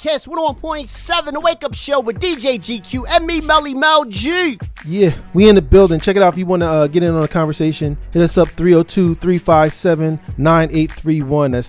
Kiss 101.7, The Wake Up Show with DJ GQ and me, Melly Mel G. Yeah, we in the building. Check it out if you want to get in on a conversation. Hit us up 302-357-9831. That's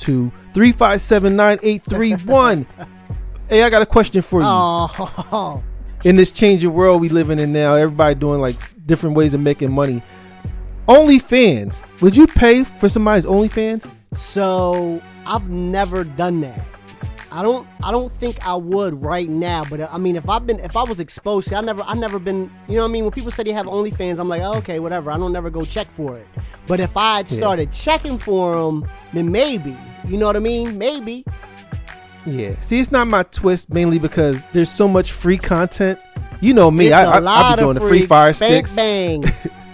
302-357-9831. Hey, I got a question for you. Oh. In this changing world we living in now, everybody doing like different ways of making money. OnlyFans. Would you pay for somebody's OnlyFans? So I've never done that. I don't think I would right now, but I mean, if I was exposed to, I never been, you know what I mean? When people say they have OnlyFans, I'm like, oh, okay, whatever. I don't never go check for it. But if I had started checking for them, then maybe, you know what I mean? Maybe. Yeah. See, it's not my twist mainly because there's so much free content. You know me, I be doing the free fire sticks. Bang.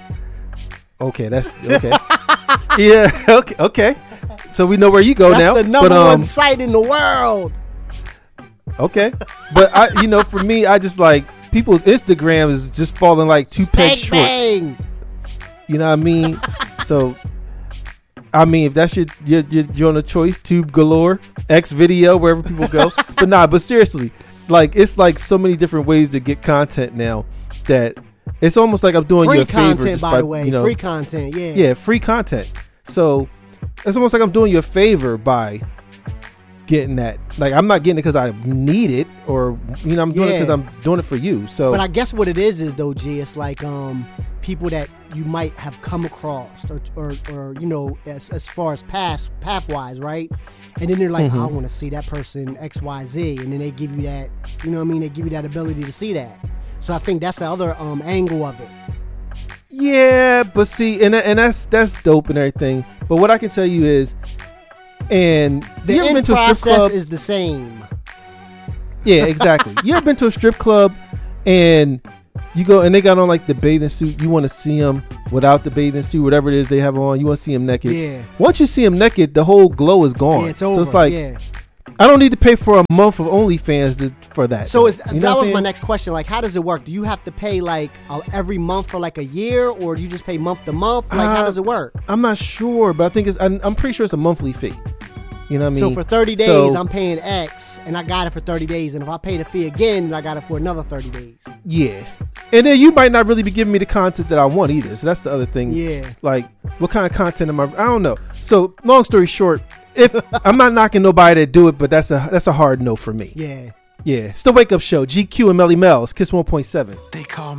Okay, that's okay. Yeah, okay. So we know where you go now. That's the number one site in the world. Okay, but for me, I just like people's Instagram is just falling like two pegs short. Bang. You know what I mean? So, I mean, if that's your on choice, Tube Galore, X Video, wherever people go. But seriously, like it's like so many different ways to get content now that it's almost like I'm doing you a favor. Free content, by the way. Free content, yeah. Yeah, free content. So it's almost like I'm doing you a favor by getting that. Like I'm not getting it because I need it, or I'm doing it because I'm doing it for you. So, but I guess what it is though, G, it's like people that you might have come across, or as far as path-wise, right? And then they're like, I want to see that person XYZ, and then they give you that, you know what I mean? They give you that ability to see that. So I think that's the other angle of it. Yeah, but see, and that's dope and everything. But what I can tell you is, and the you ever end been to a strip process club? Is the same. Yeah, exactly. You ever been to a strip club and you go and they got on like the bathing suit? You want to see them without the bathing suit, whatever it is they have on. You want to see them naked. Yeah. Once you see them naked, the whole glow is gone. Yeah, it's over. So it's like, I don't need to pay for a month of OnlyFans for that. So that was my next question. Like, how does it work? Do you have to pay like every month for like a year, or do you just pay month to month? Like, how does it work? I'm not sure, but I think I'm pretty sure it's a monthly fee. You know what I mean? So for 30 days, I'm paying X, and I got it for 30 days. And if I pay the fee again, then I got it for another 30 days. Yeah. And then you might not really be giving me the content that I want either. So that's the other thing. Yeah. Like, what kind of content am I don't know. So long story short, if I'm not knocking nobody to do it, but that's a hard no for me. Yeah. Yeah. It's the Wake Up Show. GQ and Melly Mel's Kiss 1.7. They call me